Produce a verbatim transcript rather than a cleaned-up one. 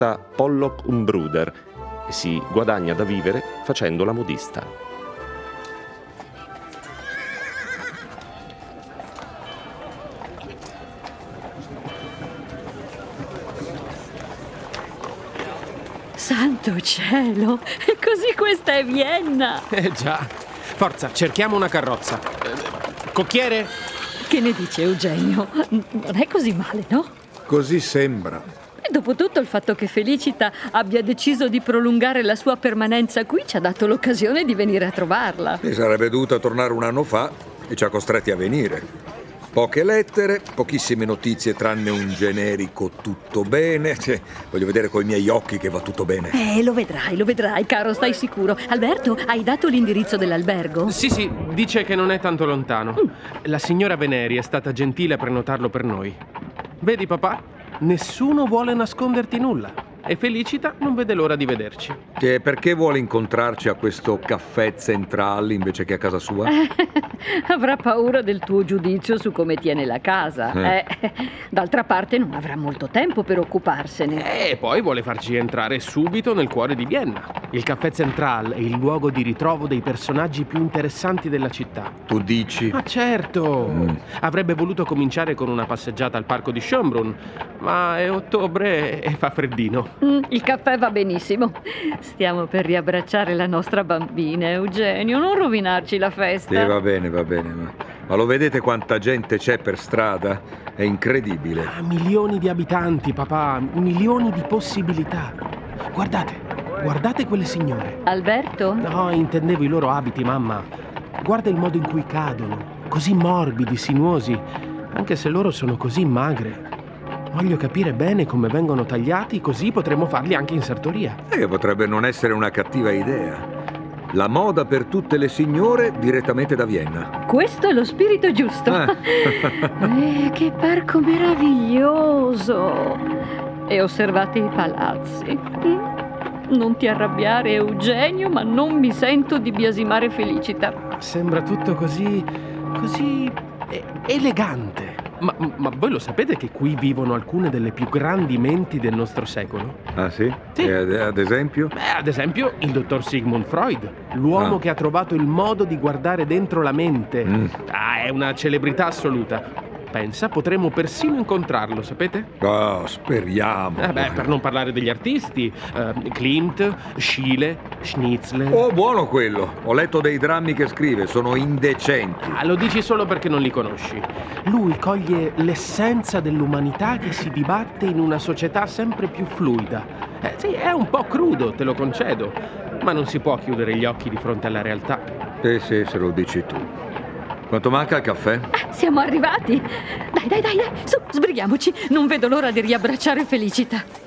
Pollock Umbruder e si guadagna da vivere facendo la modista. Santo cielo! Così questa è Vienna! Eh già. Forza, cerchiamo una carrozza. Eh, Cocchiere? Che ne dice Eugenio? N- Non è così male, no? Così sembra. E dopotutto il fatto che Felicita abbia deciso di prolungare la sua permanenza qui ci ha dato l'occasione di venire a trovarla. E sarebbe dovuta tornare un anno fa e ci ha costretti a venire. Poche lettere, pochissime notizie tranne un generico tutto bene. Cioè, voglio vedere coi miei occhi che va tutto bene. Eh, lo vedrai, lo vedrai, caro, stai sicuro. Alberto, hai dato l'indirizzo dell'albergo? Sì, sì, dice che non è tanto lontano. La signora Veneri è stata gentile a prenotarlo per noi. Vedi, papà? Nessuno vuole nasconderti nulla. E Felicita non vede l'ora di vederci. E perché vuole incontrarci a questo caffè Central invece che a casa sua? Avrà paura del tuo giudizio su come tiene la casa. Eh. Eh, d'altra parte non avrà molto tempo per occuparsene. E poi vuole farci entrare subito nel cuore di Vienna. Il caffè Central è il luogo di ritrovo dei personaggi più interessanti della città. Tu dici? Ma certo! Mm. Avrebbe voluto cominciare con una passeggiata al parco di Schönbrunn, ma è ottobre e fa freddino. Mm, il caffè va benissimo. Stiamo per riabbracciare la nostra bambina, Eugenio. Non rovinarci la festa. Sì, va bene, va bene. Ma, ma lo vedete quanta gente c'è per strada? È incredibile. Ah, milioni di abitanti, papà, milioni di possibilità. Guardate, guardate quelle signore. Alberto? No, intendevo i loro abiti, mamma. Guarda il modo in cui cadono, così morbidi, sinuosi, anche se loro sono così magre. Voglio capire bene come vengono tagliati, così potremo farli anche in sartoria. E che potrebbe non essere una cattiva idea. La moda per tutte le signore direttamente da Vienna. Questo è lo spirito giusto. Ah. Eh, che parco meraviglioso! E osservate i palazzi. Mm. Non ti arrabbiare, Eugenio, ma non mi sento di biasimare Felicita. Sembra tutto così... così... e- elegante. Ma, ma voi lo sapete che qui vivono alcune delle più grandi menti del nostro secolo? Ah sì? Sì. E ad, ad esempio? Beh, ad esempio, il dottor Sigmund Freud, l'uomo Ah. che ha trovato il modo di guardare dentro la mente. Mm. Ah, è una celebrità assoluta. Pensa, potremmo persino incontrarlo, sapete? Oh, speriamo. Eh beh, per non parlare degli artisti, eh, Klimt, Schiele, Schnitzler. Oh, buono quello. Ho letto dei drammi che scrive, sono indecenti. Ah, lo dici solo perché non li conosci. Lui coglie l'essenza dell'umanità che si dibatte in una società sempre più fluida. Eh, sì, è un po' crudo, te lo concedo, ma non si può chiudere gli occhi di fronte alla realtà. Sì, sì, se lo dici tu. Quanto manca il caffè? Ah, siamo arrivati. Dai, dai, dai, dai, su, sbrighiamoci. Non vedo l'ora di riabbracciare Felicita.